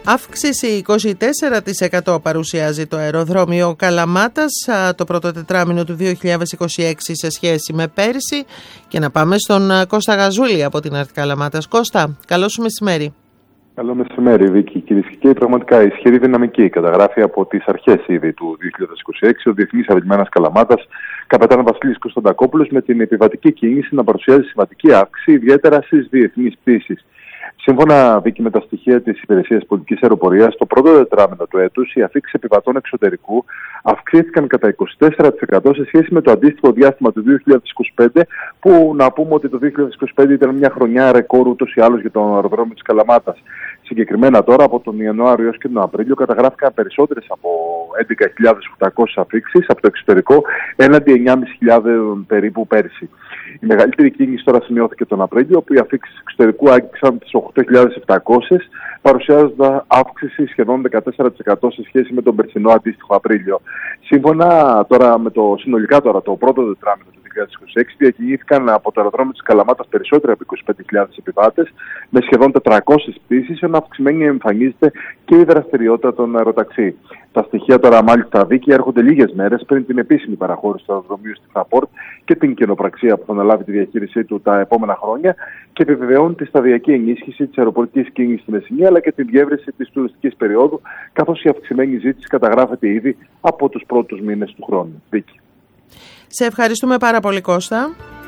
Αύξηση 24% παρουσιάζει το αεροδρόμιο Καλαμάτας το πρώτο τετράμινο του 2026 σε σχέση με πέρυσι. Και να πάμε στον Κώστα Γαζούλη από την ΑΡΤ Καλαμάτας. Κώστα, καλό σου μεσημέρι. Καλό μεσημέρι, Βίκη. Κυρίες και κύριοι, πραγματικά ισχυρή δυναμική καταγράφει από τις αρχές ήδη του 2026 ο Διεθνής Αερολιμένας Καλαμάτας, καπετάν Βασίλης Κωνσταντακόπουλος, με την επιβατική κίνηση να παρουσιάζει σημαντική αύξηση, ιδιαίτερα στις διεθνείς πτήσεις. Σύμφωνα, Βίκη, με τα στοιχεία της Υπηρεσίας Πολιτικής Αεροπορίας, το πρώτο τετράμινο του έτους οι αφήξεις επιβατών εξωτερικού αυξήθηκαν κατά 24% σε σχέση με το αντίστοιχο διάστημα του 2025, που να πούμε ότι το 2025 ήταν μια χρονιά ρεκόρ ούτως ή άλλως για το αεροδρόμιο της Καλαμάτας. Συγκεκριμένα τώρα, από τον Ιανουάριο έως και τον Απρίλιο, καταγράφηκαν περισσότερες από 11.800 αφήξεις από το εξωτερικό, έναντι 9.500 περίπου πέρσι. Η μεγαλύτερη κίνηση τώρα σημειώθηκε τον Απρίλιο, όπου οι αφήξεις εξωτερικού άγγιξαν τις 8.700, παρουσιάζοντας αύξηση σχεδόν 14% σε σχέση με τον περσινό αντίστοιχο Απρίλιο. Σύμφωνα τώρα με συνολικά το πρώτο τετράμινο του 2026, διακινήθηκαν από το αεροδρόμιο της Καλαμάτας περισσότεροι από 25.000 επιβάτες, με σχεδόν 400 πτήσεις, ενώ αυξημένη εμφανίζεται και η δραστηριότητα των αεροταξί. Τα στοιχεία τώρα, μάλιστα, Βίκη, έρχονται λίγες μέρες πριν την επίσημη παραχώρηση του αεροδρομίου στη Fraport και την κοινοπραξία που θα αναλάβει τη διαχείρισή του τα επόμενα χρόνια, και επιβεβαιώνει τη σταδιακή ενίσχυση της αεροπορικής κίνησης στη Μεσσηνία, αλλά και την διεύρυνση της τουριστικής περίοδου, καθώς η αυξημένη ζήτηση καταγράφεται ήδη από τους πρώτους μήνες του χρόνου. Βίκη. Σε ευχαριστούμε πάρα πολύ, Κώστα.